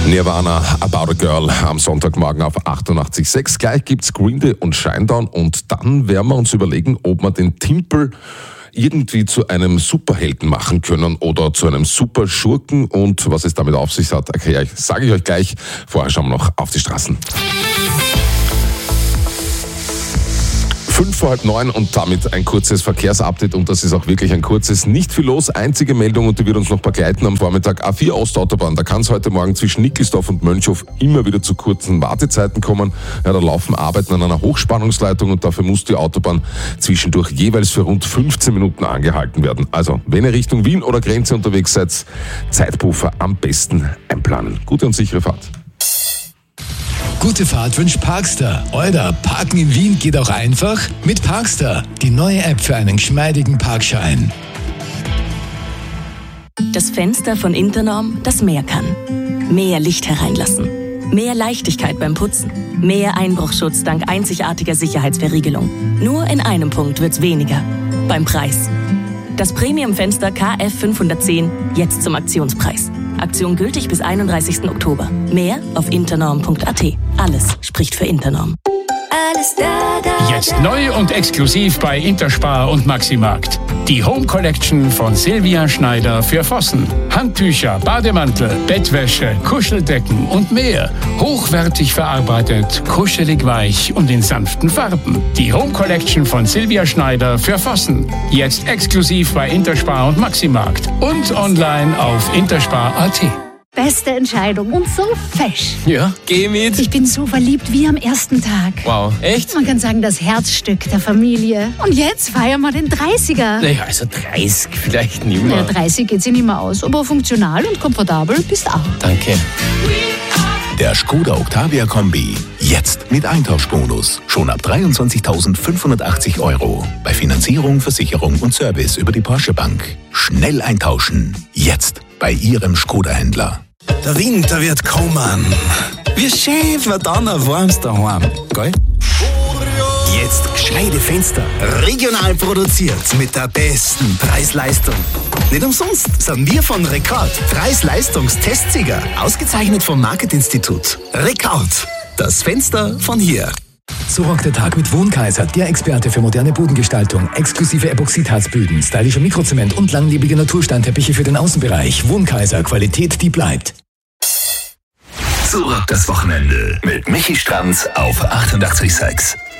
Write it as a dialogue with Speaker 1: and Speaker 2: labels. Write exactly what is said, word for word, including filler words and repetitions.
Speaker 1: Nirvana, About a Girl am Sonntagmorgen auf achtundachtzig Komma sechs. Gleich gibt's Green Day und Shinedown und dann werden wir uns überlegen, ob wir den Timpel irgendwie zu einem Superhelden machen können oder zu einem Superschurken, und was es damit auf sich hat, erkläre ich, sage ich euch gleich. Vorher schauen wir noch auf die Straßen. Fünf vor halb neun und damit ein kurzes Verkehrsupdate, und das ist auch wirklich ein kurzes. Nicht viel los, einzige Meldung, und die wird uns noch begleiten am Vormittag. A vier Ostautobahn, da kann es heute Morgen zwischen Nickelsdorf und Mönchhof immer wieder zu kurzen Wartezeiten kommen. Ja, da laufen Arbeiten an einer Hochspannungsleitung und dafür muss die Autobahn zwischendurch jeweils für rund fünfzehn Minuten angehalten werden. Also, wenn ihr Richtung Wien oder Grenze unterwegs seid, Zeitpuffer am besten einplanen. Gute und sichere Fahrt.
Speaker 2: Gute Fahrt wünscht Parkstar. Oder Parken in Wien geht auch einfach mit Parkstar. Die neue App für einen geschmeidigen Parkschein.
Speaker 3: Das Fenster von Internorm, das mehr kann. Mehr Licht hereinlassen. Mehr Leichtigkeit beim Putzen. Mehr Einbruchschutz dank einzigartiger Sicherheitsverriegelung. Nur in einem Punkt wird's weniger. Beim Preis. Das Premium-Fenster K F fünfhundertzehn jetzt zum Aktionspreis. Aktion gültig bis einunddreißigsten Oktober. Mehr auf internorm punkt a t. Alles spricht für Internorm.
Speaker 4: Alles da, da,
Speaker 5: Jetzt neu und exklusiv bei Interspar und Maximarkt. Die Home Collection von Silvia Schneider für Vossen. Handtücher, Bademantel, Bettwäsche, Kuscheldecken und mehr. Hochwertig verarbeitet, kuschelig weich und in sanften Farben. Die Home Collection von Silvia Schneider für Vossen. Jetzt exklusiv bei Interspar und Maximarkt. Und online auf interspar punkt a t.
Speaker 6: Beste Entscheidung und so fesch.
Speaker 7: Ja, geh mit.
Speaker 6: Ich bin so verliebt wie am ersten Tag.
Speaker 7: Wow, echt?
Speaker 6: Man kann sagen, das Herzstück der Familie. Und jetzt feiern wir den dreißiger.
Speaker 7: Naja, also dreißig vielleicht nicht
Speaker 6: Ja,
Speaker 7: mehr.
Speaker 6: dreißig geht sich nicht mehr aus, aber funktional und komfortabel bist auch.
Speaker 7: Danke.
Speaker 2: Der Skoda Octavia Kombi. Jetzt mit Eintauschbonus. Schon ab dreiundzwanzigtausendfünfhundertachtzig Euro. Bei Finanzierung, Versicherung und Service über die Porsche Bank. Schnell eintauschen. Jetzt bei Ihrem Skoda-Händler.
Speaker 8: Der Winter wird kommen. Wie schön wird dann ein warmes daheim, gell? Jetzt gescheite Fenster. Regional produziert mit der besten Preis-Leistung. Nicht umsonst sind wir von Rekord Preis-Leistungs-Testsieger. Ausgezeichnet vom Market-Institut. Rekord. Das Fenster von hier.
Speaker 2: So rockt der Tag mit Wohnkaiser, der Experte für moderne Bodengestaltung, exklusive Epoxidharzböden, stylischer Mikrozement und langlebige Natursteinteppiche für den Außenbereich. Wohnkaiser, Qualität, die bleibt.
Speaker 9: So rockt das Wochenende mit Michi Stranz auf achtundachtzig Komma sechs.